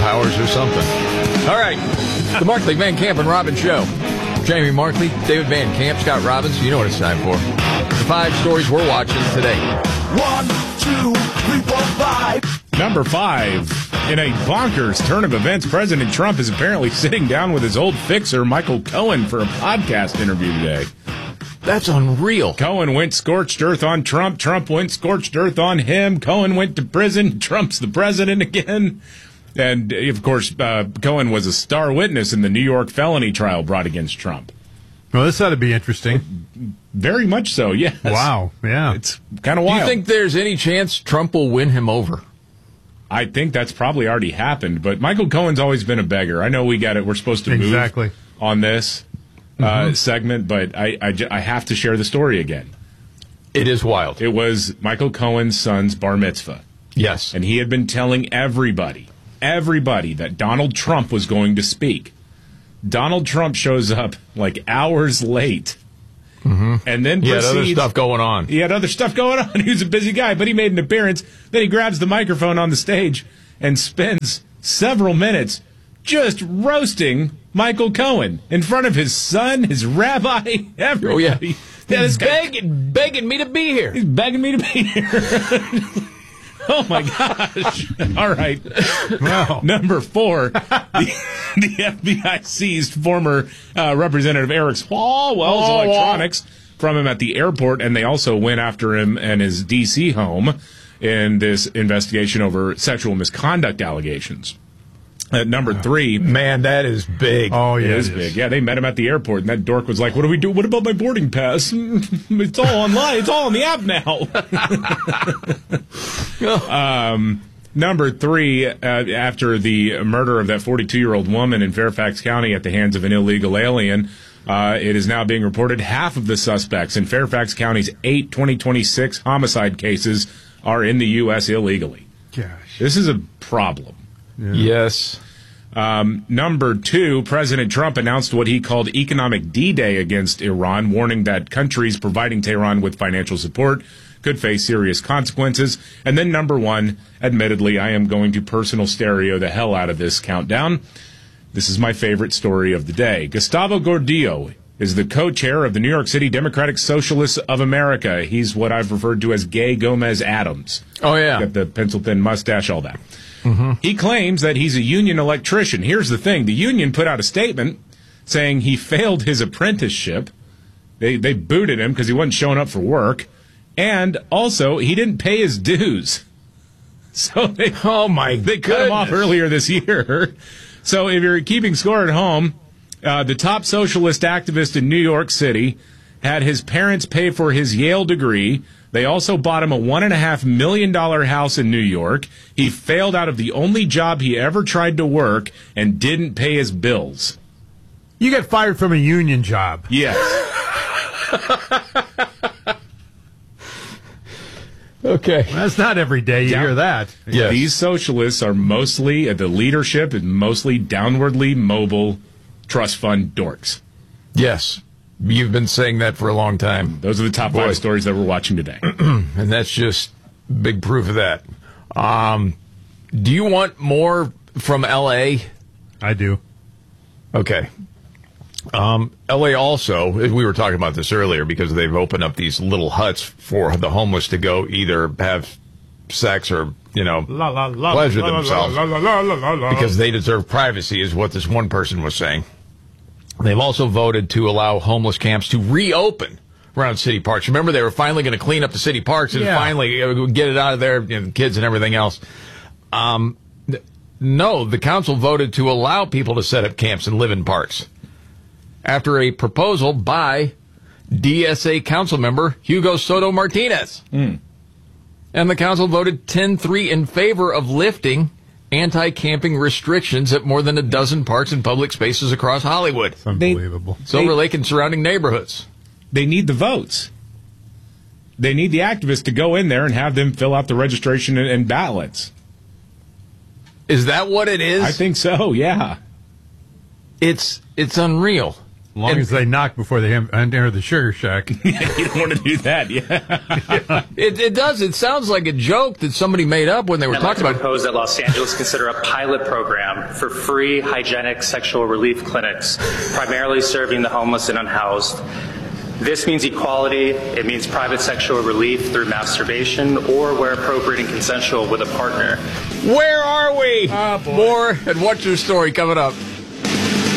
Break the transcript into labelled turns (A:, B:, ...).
A: powers or something. All right. The Markley, Van Camp, and Robbins Show. Jamie Markley, David Van Camp, Scott Robbins. You know what it's time for. The 5 stories we're watching today.
B: 1, 2, 3, 4, 5.
C: Number 5. In a bonkers turn of events, President Trump is apparently sitting down with his old fixer, Michael Cohen, for a podcast interview today.
A: That's unreal.
C: Cohen went scorched earth on Trump. Trump went scorched earth on him. Cohen went to prison. Trump's the president again. And, of course, Cohen was a star witness in the New York felony trial brought against Trump.
D: Well, this ought to be interesting.
C: Very much so, yes.
D: Wow, yeah.
C: It's kind of wild.
A: Do you think there's any chance Trump will win him over?
C: I think that's probably already happened, but Michael Cohen's always been a beggar. I know we got it. We're supposed to move on this segment, but I have to share the story again.
A: It is wild.
C: It was Michael Cohen's son's bar mitzvah.
A: Yes.
C: And he had been telling everybody that Donald Trump was going to speak. Donald Trump shows up like hours late. And then
A: he had other stuff going on.
C: He had other stuff going on. He was a busy guy, but he made an appearance. Then he grabs the microphone on the stage and spends several minutes just roasting Michael Cohen in front of his son, his rabbi, everybody.
A: Oh, yeah.
C: He's
A: begging me to be here.
C: He's begging me to be here. Oh, my gosh. All right.
D: Wow.
C: Number 4, the FBI seized former Representative Eric Swalwell's electronics from him at the airport, and they also went after him and his D.C. home in this investigation over sexual misconduct allegations. At number 3.
A: Man, that is big.
D: Oh, yeah.
C: It is big. Yeah, they met him at the airport, and that dork was like, what do we do? What about my boarding pass? It's all online. It's all on the app now. Number 3, after the murder of that 42-year-old woman in Fairfax County at the hands of an illegal alien, it is now being reported half of the suspects in Fairfax County's 8 2026 homicide cases are in the U.S. illegally.
D: Gosh.
C: This is a problem.
D: Yeah.
A: Yes.
C: Number 2, President Trump announced what he called economic D-Day against Iran, warning that countries providing Tehran with financial support could face serious consequences. And then number 1, admittedly, I am going to personal stereo the hell out of this countdown. This is my favorite story of the day. Gustavo Gordillo is the co-chair of the New York City Democratic Socialists of America. He's what I've referred to as Gay Gomez Adams.
A: Oh, yeah.
C: Got the pencil-thin mustache, all that.
A: Mm-hmm.
C: He claims that he's a union electrician. Here's the thing. The union put out a statement saying he failed his apprenticeship. They booted him because he wasn't showing up for work. And also, he didn't pay his dues. So they cut him off earlier this year. So if you're keeping score at home, the top socialist activist in New York City had his parents pay for his Yale degree. They also bought him a $1.5 million house in New York. He failed out of the only job he ever tried to work and didn't pay his bills.
D: You get fired from a union job.
C: Yes.
A: Okay.
D: That's not every day you hear that.
A: Yes.
C: These socialists are mostly, the leadership is mostly downwardly mobile trust fund dorks.
A: Yes. You've been saying that for a long time.
C: Those are the top 5 stories that we're watching today.
A: And that's just big proof of that. Do you want more from L.A.?
D: I do.
A: Okay. L.A. also, we were talking about this earlier, because they've opened up these little huts for the homeless to go either have sex or, pleasure themselves. Because they deserve privacy, is what this one person was saying. They've also voted to allow homeless camps to reopen around city parks. Remember, they were finally going to clean up the city parks and finally get it out of there, kids and everything else. No, the council voted to allow people to set up camps and live in parks after a proposal by DSA council member Hugo Soto Martinez. And the council voted 10-3 in favor of lifting anti-camping restrictions at more than a dozen parks and public spaces across Hollywood.
D: It's unbelievable.
A: Silver Lake and surrounding neighborhoods.
C: They need the votes. They need the activists to go in there and have them fill out the registration and ballots.
A: Is that what it is?
C: I think so, yeah.
A: It's unreal.
D: As long as they knock before they enter the sugar shack.
C: You don't want to do that, yeah.
A: It does. It sounds like a joke that somebody made up when they were
E: I'd like
A: talking
E: to
A: about.
E: propose that Los Angeles consider a pilot program for free hygienic sexual relief clinics, primarily serving the homeless and unhoused. This means equality. It means private sexual relief through masturbation or, where appropriate and consensual, with a partner.
A: Where are we? More at What's Your Story coming up.